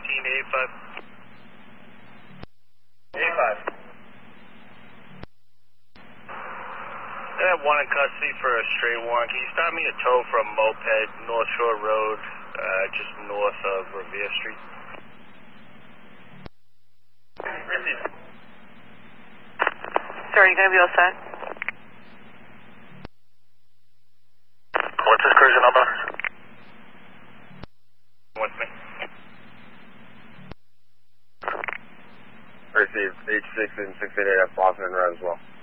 A5. A5. I have one in custody for a stray warrant. Can you stop me a tow from Moped, North Shore Road, just north of Revere Street? Sir, you going to be all set? What's his cruiser number? With me. Received H6 and 688 at Boston Red as well.